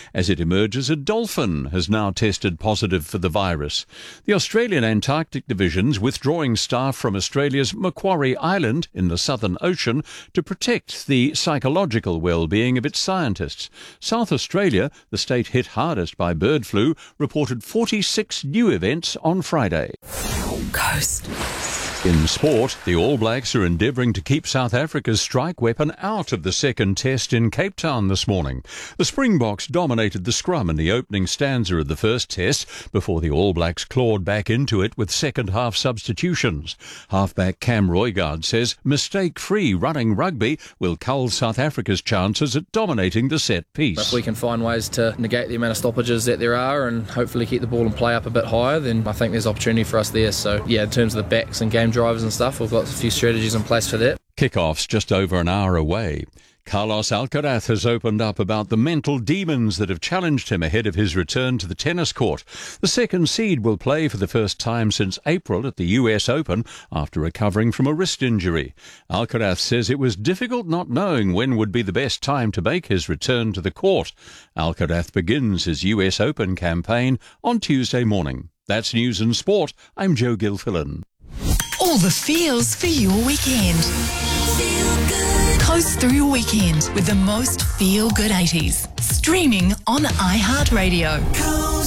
As it emerges, a dolphin has now tested positive for the virus. The Australian Antarctic Division's withdrawing staff from Australia's Macquarie Island in the Southern Ocean to protect the psychological well-being of its scientists. South Australia, the state hit hardest by bird flu, reported 46 new events on Friday. Coast. In sport, the All Blacks are endeavouring to keep South Africa's strike weapon out of the second test in Cape Town this morning. The Springboks dominated the scrum in the opening stanza of the first test before the All Blacks clawed back into it with second-half substitutions. Halfback Cam Roigard says mistake-free running rugby will cull South Africa's chances at dominating the set piece. If we can find ways to negate the amount of stoppages that there are and hopefully keep the ball and play up a bit higher, then I think there's opportunity for us there. So, yeah, in terms of the backs and game drivers and stuff, we've got a few strategies in place for that. Kickoff's just over an hour away. Carlos Alcaraz has opened up about the mental demons that have challenged him ahead of his return to the tennis court. The second seed will play for the first time since April at the US Open after recovering from a wrist injury. Alcaraz says it was difficult not knowing when would be the best time to make his return to the court. Alcaraz begins his US Open campaign on Tuesday morning. That's News and Sport. I'm Joe Gilfillan. All the feels for your weekend. Feel good. Coast through your weekend with the most feel-good 80s. Streaming on iHeartRadio.